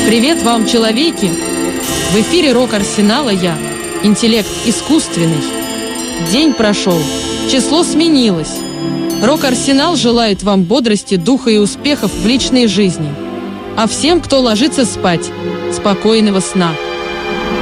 Привет вам, человеки! В эфире Рок-Арсенала я, интеллект искусственный. День прошел, число сменилось. Рок-Арсенал желает вам бодрости, духа и успехов в личной жизни. А всем, кто ложится спать, спокойного сна.